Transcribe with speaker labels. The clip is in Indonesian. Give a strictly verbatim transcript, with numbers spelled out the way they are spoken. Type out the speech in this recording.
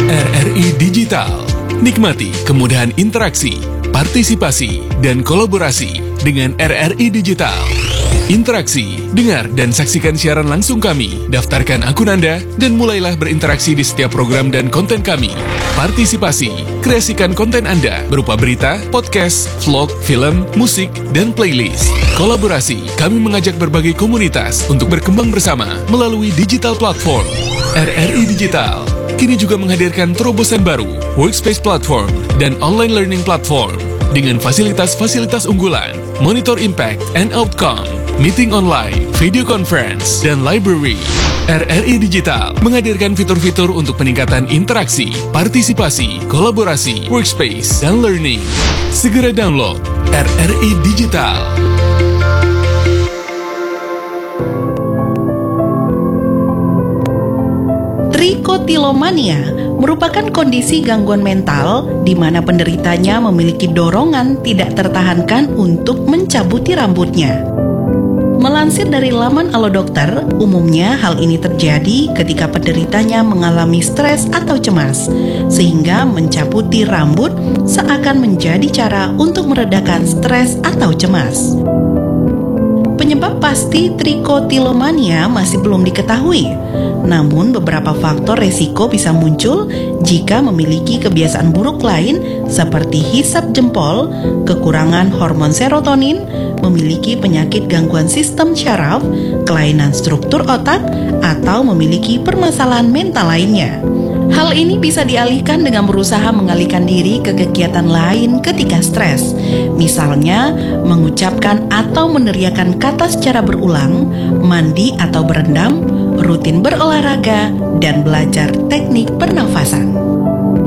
Speaker 1: R R I Digital. Nikmati kemudahan interaksi, partisipasi, dan kolaborasi dengan R R I Digital. Interaksi, dengar dan saksikan siaran langsung kami, daftarkan akun Anda, dan mulailah berinteraksi di setiap program dan konten kami. Partisipasi, kreasikan konten Anda berupa berita, podcast, vlog, film, musik, dan playlist. Kolaborasi, kami mengajak berbagai komunitas untuk berkembang bersama melalui digital platform. R R I Digital kini juga menghadirkan terobosan baru, workspace platform, dan online learning platform dengan fasilitas-fasilitas unggulan, monitor impact and outcome, meeting online, video conference, dan library. R R I Digital menghadirkan fitur-fitur untuk peningkatan interaksi, partisipasi, kolaborasi, workspace, dan learning. Segera download R R I Digital.
Speaker 2: Trikotilomania merupakan kondisi gangguan mental di mana penderitanya memiliki dorongan tidak tertahankan untuk mencabuti rambutnya. Melansir dari laman Alo Dokter, umumnya hal ini terjadi ketika penderitanya mengalami stres atau cemas, sehingga mencabuti rambut seakan menjadi cara untuk meredakan stres atau cemas. Penyebab pasti trikotilomania masih belum diketahui, namun beberapa faktor resiko bisa muncul jika memiliki kebiasaan buruk lain seperti hisap jempol, kekurangan hormon serotonin, memiliki penyakit gangguan sistem syaraf, kelainan struktur otak, atau memiliki permasalahan mental lainnya. Hal ini bisa dialihkan dengan berusaha mengalihkan diri ke kegiatan lain ketika stres. Misalnya, mengucapkan atau meneriakkan kata secara berulang, mandi atau berendam, rutin berolahraga, dan belajar teknik pernafasan.